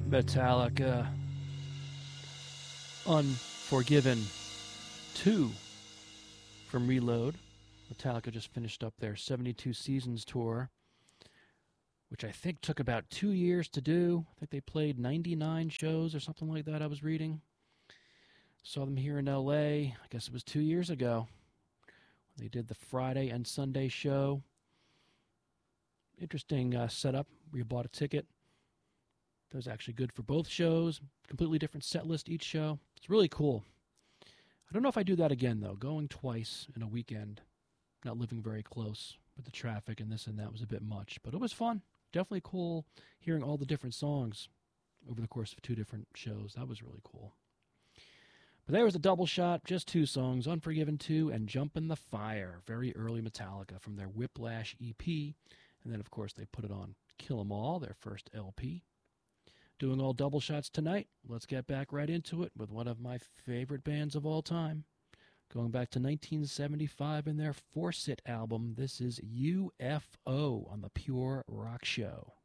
Metallica, Unforgiven 2 from Reload. Metallica just finished up their 72 Seasons tour, which I think took about 2 years to do. I think they played 99 shows or something like that, I was reading. Saw them here in L.A., I guess it was 2 years ago. They did the Friday and Sunday show. Interesting setup where you bought a ticket. That was actually good for both shows. Completely different set list each show. It's really cool. I don't know if I do that again, though. Going twice in a weekend, not living very close with the traffic and this and that was a bit much. But it was fun. Definitely cool hearing all the different songs over the course of 2 different shows. That was really cool. But there was a double shot, just 2 songs, Unforgiven 2 and Jump in the Fire, very early Metallica from their Whiplash EP. And then, of course, they put it on Kill 'Em All, their first LP. Doing all double shots tonight. Let's get back right into it with one of my favorite bands of all time. Going back to 1975 in their Force It album, this is UFO on the Pure Rock Show.